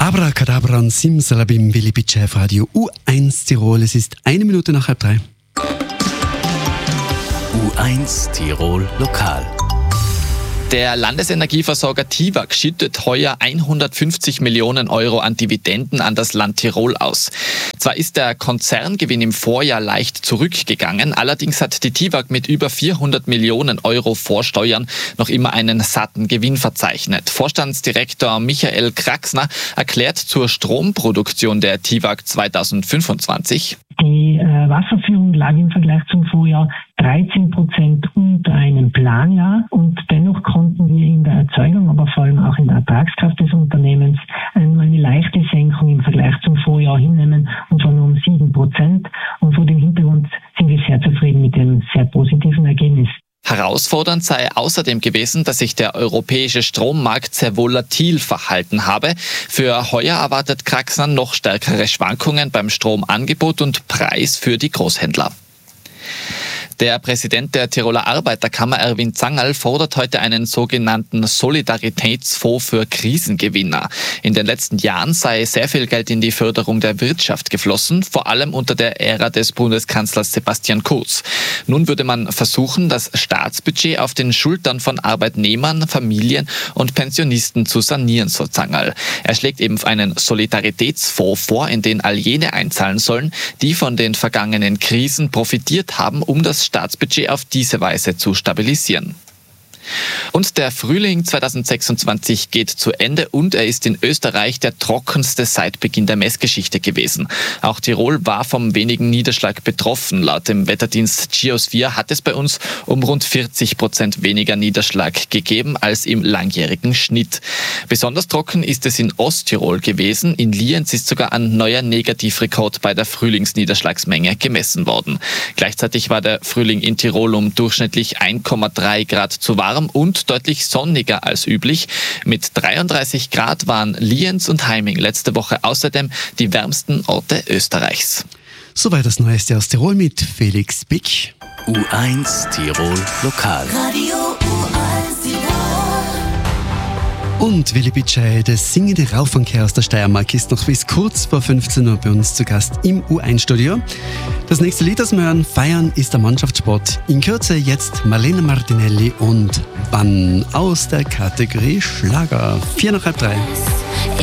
Abracadabra und Simsalabim, Willi Bitschei auf Radio U1 Tirol. Es ist 1 Minute nach 2:30. U1 Tirol Lokal. Der Landesenergieversorger TIWAG schüttet heuer 150 Millionen Euro an Dividenden an das Land Tirol aus. Zwar ist der Konzerngewinn im Vorjahr leicht zurückgegangen, allerdings hat die TIWAG mit über 400 Millionen Euro vor Steuern noch immer einen satten Gewinn verzeichnet. Vorstandsdirektor Michael Kraxner erklärt zur Stromproduktion der TIWAG 2025. Die Wasserführung lag im Vergleich zum Vorjahr 13% unter einem Planjahr und dennoch konnten wir in der Erzeugung, aber vor allem auch in der Ertragskraft des Unternehmens nur eine leichte Senkung im Vergleich zum Vorjahr hinnehmen, und zwar nur um 7%. Und vor dem Hintergrund sind wir sehr zufrieden mit dem sehr positiven Ergebnis. Herausfordernd sei außerdem gewesen, dass sich der europäische Strommarkt sehr volatil verhalten habe. Für heuer erwartet Kraxner noch stärkere Schwankungen beim Stromangebot und Preis für die Großhändler. Der Präsident der Tiroler Arbeiterkammer, Erwin Zangerl, fordert heute einen sogenannten Solidaritätsfonds für Krisengewinner. In den letzten Jahren sei sehr viel Geld in die Förderung der Wirtschaft geflossen, vor allem unter der Ära des Bundeskanzlers Sebastian Kurz. Nun würde man versuchen, das Staatsbudget auf den Schultern von Arbeitnehmern, Familien und Pensionisten zu sanieren, so Zangerl. Er schlägt eben einen Solidaritätsfonds vor, in den all jene einzahlen sollen, die von den vergangenen Krisen profitiert haben, um das Staatsbudget auf diese Weise zu stabilisieren. Und der Frühling 2026 geht zu Ende und er ist in Österreich der trockenste seit Beginn der Messgeschichte gewesen. Auch Tirol war vom wenigen Niederschlag betroffen. Laut dem Wetterdienst Geosphere hat es bei uns um rund 40% weniger Niederschlag gegeben als im langjährigen Schnitt. Besonders trocken ist es in Osttirol gewesen. In Lienz ist sogar ein neuer Negativrekord bei der Frühlingsniederschlagsmenge gemessen worden. Gleichzeitig war der Frühling in Tirol um durchschnittlich 1,3 Grad zu warm und deutlich sonniger als üblich. Mit 33 Grad waren Lienz und Heiming letzte Woche außerdem die wärmsten Orte Österreichs. Soweit das Neueste aus Tirol mit Felix Bick. U1 Tirol Lokal. Radio U1 Tirol. Und Willi Bitschei, der singende Raufanker aus der Steiermark, ist noch bis kurz vor 15 Uhr bei uns zu Gast im U1-Studio. Das nächste Lied, das wir hören, Feiern ist der Mannschaftssport. In Kürze jetzt Marlene Martinelli und Wann aus der Kategorie Schlager. 2:45.